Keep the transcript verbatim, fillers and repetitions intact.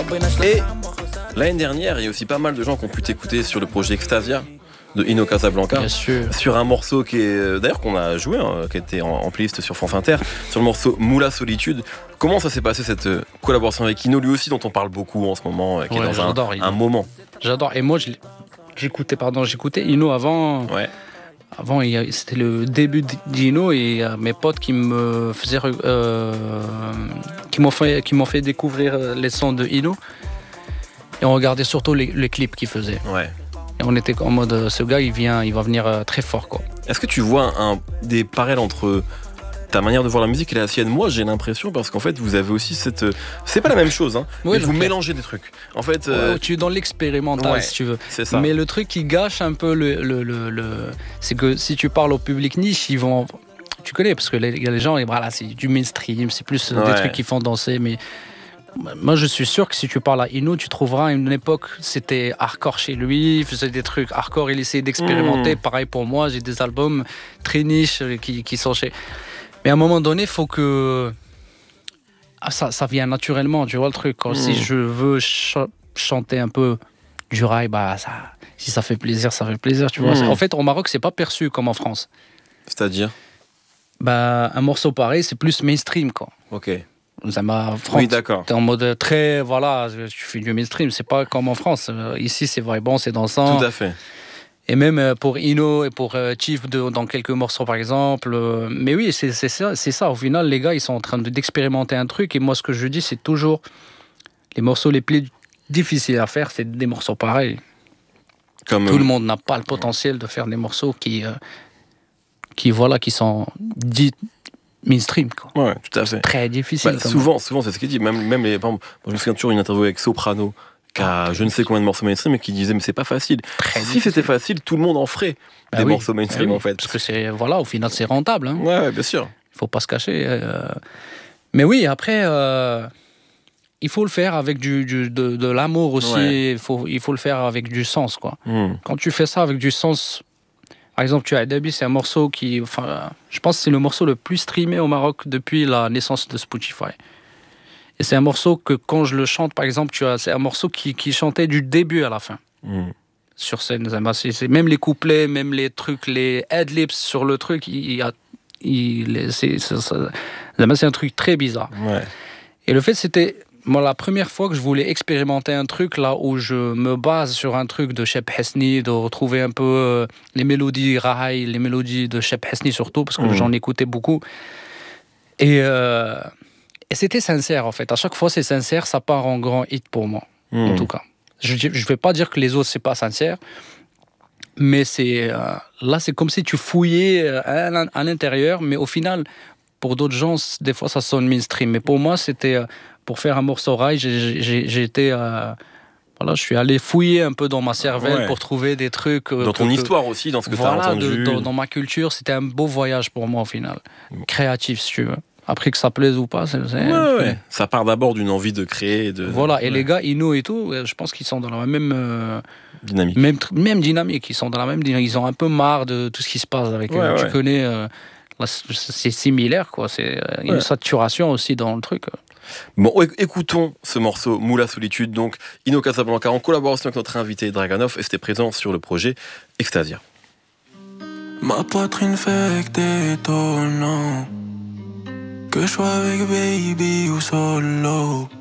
Et l'année dernière, il y a aussi pas mal de gens qui ont pu t'écouter sur le projet Extasia de Ino Casablanca. Bien sûr. Sur un morceau qui est d'ailleurs qu'on a joué, hein, qui était en, en playlist sur France Inter, sur le morceau Moula Solitude. Comment ça s'est passé cette collaboration avec Ino, lui aussi dont on parle beaucoup en ce moment, qui ouais, est dans un, un moment. J'adore. Et moi, j'écoutais, pardon, j'écoutais Ino avant. Ouais. Avant, c'était le début d'Ino et euh, mes potes qui me faisaient, euh, qui m'ont fait, qui m'ont fait découvrir les sons de Ino. Et on regardait surtout les, les clips qu'il faisait. Ouais. Et on était en mode, ce gars, il vient, il va venir très fort, quoi. Est-ce que tu vois un, des parallèles entre ta manière de voir la musique et la sienne? Moi, j'ai l'impression, parce qu'en fait, vous avez aussi cette... C'est pas la même chose, hein, oui, mais vous okay. mélangez des trucs. En fait, ouais, euh... tu es dans l'expérimental, ouais, si tu veux. C'est ça. Mais le truc qui gâche un peu le... le, le, le... C'est que si tu parles au public niche, ils vont... Tu connais, parce que les, les gens, voilà, c'est du mainstream, c'est plus ouais. des trucs qui font danser, mais... Moi, je suis sûr que si tu parles à Ino, tu trouveras une époque, c'était hardcore chez lui, il faisait des trucs hardcore, il essayait d'expérimenter. Mmh. Pareil pour moi, j'ai des albums très niches qui, qui sont chez... Mais à un moment donné, il faut que... Ah, ça, ça vient naturellement, tu vois le truc. Quand, mmh. Si je veux ch- chanter un peu du rail, bah, ça, si ça fait plaisir, ça fait plaisir, tu vois. Mmh. En fait, au Maroc, c'est pas perçu comme en France. C'est-à-dire bah, un morceau pareil, c'est plus mainstream, quoi. Ok. Ça m'a oui, d'accord. T'es en mode très, voilà, tu fais du mainstream, c'est pas comme en France. Ici, c'est vrai, bon, c'est dansant. Tout à fait. Et même pour Ino et pour Chief, de, dans quelques morceaux, par exemple. Mais oui, c'est, c'est, ça, c'est ça. Au final, les gars, ils sont en train de, d'expérimenter un truc. Et moi, ce que je dis, c'est toujours les morceaux les plus difficiles à faire, c'est des morceaux pareils. Comme Tout euh... le monde n'a pas le potentiel de faire des morceaux qui, euh, qui, voilà, qui sont dits mainstream, quoi. Ouais, tout à fait. C'est très difficile. Bah, souvent, souvent, c'est ce qu'il dit. Même, même les, par exemple, je me souviens toujours une interview avec Soprano, qui a ah, je ne sais combien de morceaux mainstream, et qui disait mais c'est pas facile. Très si difficile. C'était facile, tout le monde en ferait bah des oui, morceaux mainstream bah oui, en fait. Parce que c'est, voilà, au final, c'est rentable. Hein. Ouais, ouais, bien sûr. Il faut pas se cacher. Euh... Mais oui, après, euh... il faut le faire avec du, du de, de l'amour aussi. Ouais. Il faut, il faut le faire avec du sens, quoi. Mm. Quand tu fais ça avec du sens. Par exemple, tu as Dabi, c'est un morceau qui... Enfin, je pense que c'est le morceau le plus streamé au Maroc depuis la naissance de Spotify. Et c'est un morceau que quand je le chante, par exemple, tu as, c'est un morceau qui, qui chantait du début à la fin. Mmh. Sur scène. C'est, c'est, même les couplets, même les trucs, les ad-libs sur le truc, il y a, il, c'est, c'est, c'est, c'est un truc très bizarre. Ouais. Et le fait, c'était... Moi, la première fois que je voulais expérimenter un truc là où je me base sur un truc de Cheb Hesni, de retrouver un peu euh, les mélodies Rahaï, les mélodies de Cheb Hesni surtout, parce que mmh. j'en écoutais beaucoup. Et, euh, et c'était sincère en fait. À chaque fois, c'est sincère, ça part en grand hit pour moi, mmh. en tout cas. Je ne vais pas dire que les autres, c'est pas sincère, mais c'est, euh, là, c'est comme si tu fouillais à, à l'intérieur, mais au final, pour d'autres gens, des fois, ça sonne mainstream. Mais pour moi, c'était... Euh, pour faire un morceau rail, j'ai, j'ai, j'ai été, euh, voilà, je suis allé fouiller un peu dans ma cervelle ouais. pour trouver des trucs. Euh, dans ton que, histoire aussi, dans ce que voilà, tu as entendu. De, dans, dans ma culture, c'était un beau voyage pour moi au final, créatif si tu veux. Après que ça plaise ou pas, c'est. c'est ouais, ouais. Ça part d'abord d'une envie de créer. De... Voilà, et ouais. les gars, Ino et tout, je pense qu'ils sont dans la même euh, dynamique. Même, même dynamique. Ils sont dans la même dynamique. Ils ont un peu marre de tout ce qui se passe avec ouais, eux. Ouais. Tu connais, euh, là, c'est similaire, quoi. C'est euh, une ouais. saturation aussi dans le truc. Bon, écoutons ce morceau Moula Solitude, donc Ino Casablanca en collaboration avec notre invité Draganov, et c'était présent sur le projet Extasia. Ma poitrine fait que t'es étonnant, que je sois avec baby ou solo.